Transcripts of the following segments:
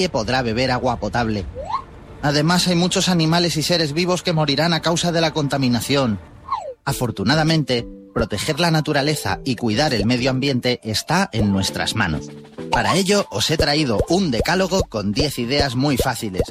podrá beber agua potable. Además, hay muchos animales y seres vivos que morirán a causa de la contaminación. Afortunadamente, proteger la naturaleza y cuidar el medio ambiente está en nuestras manos. Para ello, os he traído un decálogo con 10 ideas muy fáciles.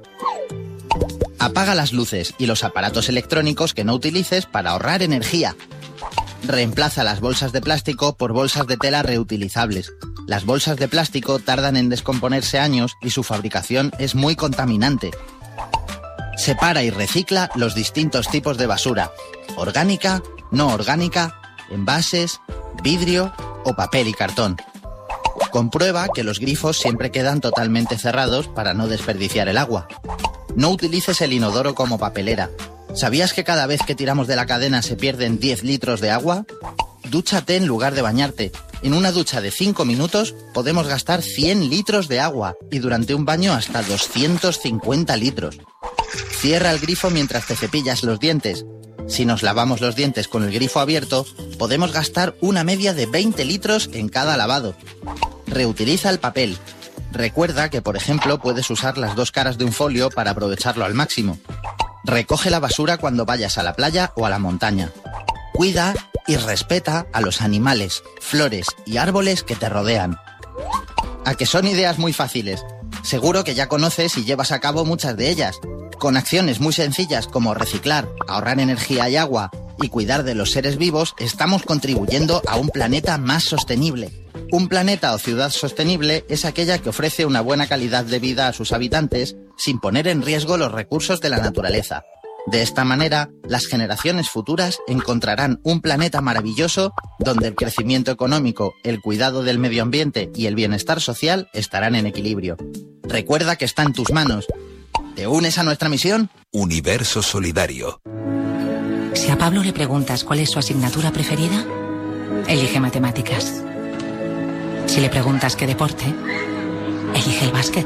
Apaga las luces y los aparatos electrónicos que no utilices para ahorrar energía. Reemplaza las bolsas de plástico por bolsas de tela reutilizables. Las bolsas de plástico tardan en descomponerse años y su fabricación es muy contaminante. Separa y recicla los distintos tipos de basura: orgánica, no orgánica, envases, vidrio o papel y cartón. Comprueba que los grifos siempre quedan totalmente cerrados para no desperdiciar el agua. No utilices el inodoro como papelera. ¿Sabías que cada vez que tiramos de la cadena se pierden 10 litros de agua? Dúchate en lugar de bañarte. En una ducha de 5 minutos podemos gastar 100 litros de agua y durante un baño hasta 250 litros. Cierra el grifo mientras te cepillas los dientes. Si nos lavamos los dientes con el grifo abierto, podemos gastar una media de 20 litros en cada lavado. Reutiliza el papel. Recuerda que, por ejemplo, puedes usar las 2 caras de un folio para aprovecharlo al máximo. Recoge la basura cuando vayas a la playa o a la montaña. Cuida y respeta a los animales, flores y árboles que te rodean. ¿A que son ideas muy fáciles? Seguro que ya conoces y llevas a cabo muchas de ellas. Con acciones muy sencillas como reciclar, ahorrar energía y agua y cuidar de los seres vivos, estamos contribuyendo a un planeta más sostenible. Un planeta o ciudad sostenible es aquella que ofrece una buena calidad de vida a sus habitantes sin poner en riesgo los recursos de la naturaleza. De esta manera, las generaciones futuras encontrarán un planeta maravilloso donde el crecimiento económico, el cuidado del medio ambiente y el bienestar social estarán en equilibrio. Recuerda que está en tus manos. ¿Te unes a nuestra misión? Universo Solidario. Si a Pablo le preguntas cuál es su asignatura preferida, elige matemáticas. Si le preguntas qué deporte, elige el básquet.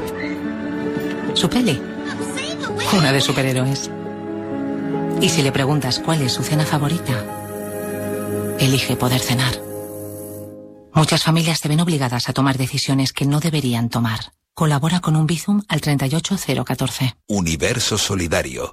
Su peli, una de superhéroes. Y si le preguntas cuál es su cena favorita, elige poder cenar. Muchas familias se ven obligadas a tomar decisiones que no deberían tomar. Colabora con un Bizum al 38014. Universo Solidario.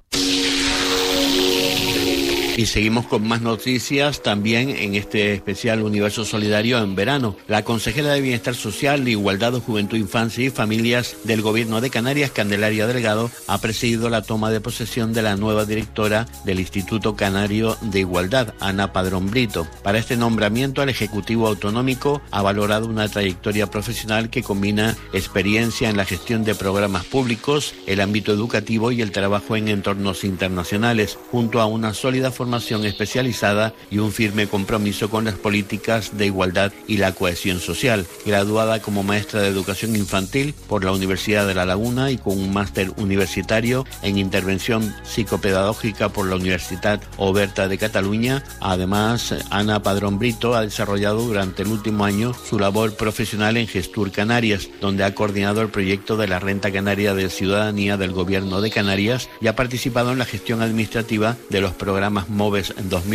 Y seguimos con más noticias también en este especial Universo Solidario en verano. La consejera de Bienestar Social, Igualdad, Juventud, Infancia y Familias del Gobierno de Canarias, Candelaria Delgado, ha presidido la toma de posesión de la nueva directora del Instituto Canario de Igualdad, Ana Padrón Brito. Para este nombramiento, el Ejecutivo Autonómico ha valorado una trayectoria profesional que combina experiencia en la gestión de programas públicos, el ámbito educativo y el trabajo en entornos internacionales, junto a una sólida formación especializada y un firme compromiso con las políticas de igualdad y la cohesión social. Graduada como maestra de educación infantil por la Universidad de La Laguna y con un máster universitario en intervención psicopedagógica por la Universitat Oberta de Cataluña, además, Ana Padrón Brito ha desarrollado durante el último año su labor profesional en Gestur Canarias, donde ha coordinado el proyecto de la Renta Canaria de Ciudadanía del Gobierno de Canarias y ha participado en la gestión administrativa de los programas MOVES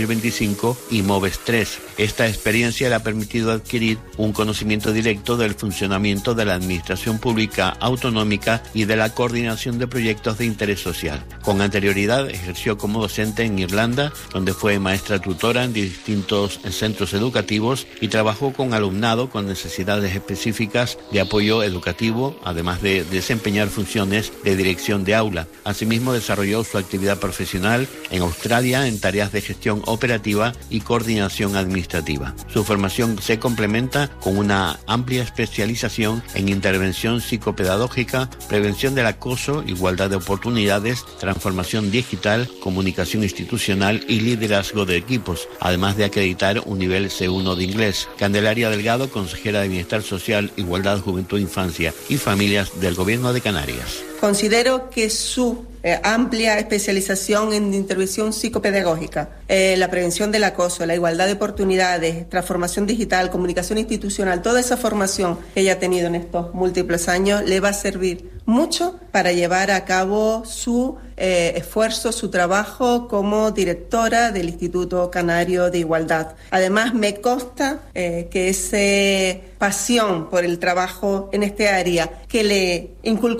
2025 y MOVES 3. Esta experiencia le ha permitido adquirir un conocimiento directo del funcionamiento de la administración pública autonómica y de la coordinación de proyectos de interés social. Con anterioridad ejerció como docente en Irlanda, donde fue maestra tutora en distintos centros educativos y trabajó con alumnado con necesidades específicas de apoyo educativo, además de desempeñar funciones de dirección de aula. Asimismo, desarrolló su actividad profesional en Australia en tareas de gestión operativa y coordinación administrativa. Su formación se complementa con una amplia especialización en intervención psicopedagógica, prevención del acoso, igualdad de oportunidades, transformación digital, comunicación institucional y liderazgo de equipos, además de acreditar un nivel C1 de inglés. Candelaria Delgado, consejera de Bienestar Social, Igualdad, Juventud, Infancia y Familias del Gobierno de Canarias. Considero que su amplia especialización en intervención psicopedagógica, la prevención del acoso, la igualdad de oportunidades, transformación digital, comunicación institucional, toda esa formación que ella ha tenido en estos múltiples años le va a servir mucho para llevar a cabo su esfuerzo, su trabajo como directora del Instituto Canario de Igualdad. Además, me consta que esa pasión por el trabajo en este área que le inculcó